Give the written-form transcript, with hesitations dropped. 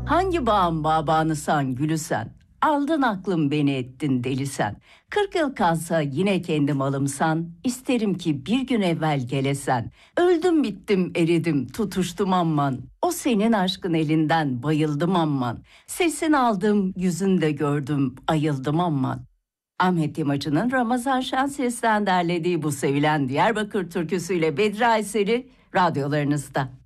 Hangi bağım bağbanısan gülüsen, aldın aklım beni ettin deli sen. 40 yıl kalsa yine kendi malımsan, isterim ki bir gün evvel gelesen. Öldüm bittim eridim tutuştum amman, o senin aşkın elinden bayıldım amman. Sesini aldım yüzünde gördüm ayıldım amman. Ahmet Yamacı'nın Ramazan Şenses'ten derlediği bu sevilen Diyarbakır türküsüyle Bedri Aysel'i radyolarınızda.